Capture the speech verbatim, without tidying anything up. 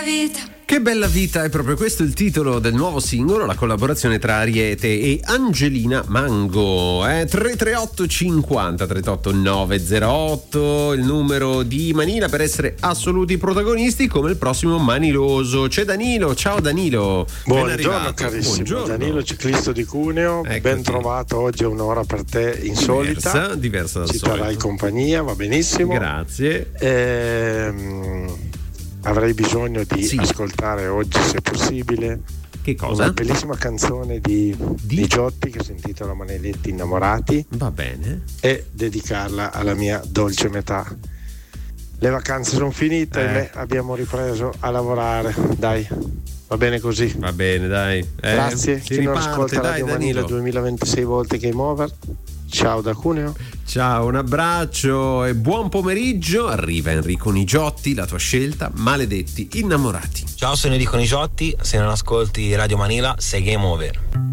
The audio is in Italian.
Vita. Che bella vita, è proprio questo il titolo del nuovo singolo, la collaborazione tra Ariete e Angelina Mango. Eh? tre tre otto cinquanta trentotto novecentotto, il numero di Manila per essere assoluti protagonisti, come il prossimo Maniloso. C'è Danilo, ciao Danilo. Buongiorno carissimo. Buongiorno. Danilo, ciclista di Cuneo, Eccoti. Ben trovato, oggi è un'ora per te insolita. Diversa, diversa dal Ci solito. terrai compagnia, va benissimo. Grazie. Ehm... Avrei bisogno di sì. ascoltare oggi, se possibile, che cosa? una bellissima canzone di, di? di Giotti che si intitola Maledetti Innamorati. Va bene. E dedicarla alla mia dolce metà. Le vacanze sono finite, eh. e abbiamo ripreso a lavorare. Dai, va bene così. Va bene, dai. Eh, Grazie. si Chi non riparte, ascolta dai, Radio Danilo. Manila duemilaventisei volte Game Over. Ciao da Cuneo. Ciao, un abbraccio e buon pomeriggio. Arriva Enrico Nigiotti, la tua scelta, Maledetti Innamorati. Ciao, sono Enrico Nigiotti, se non ascolti Radio Manila sei Game Over.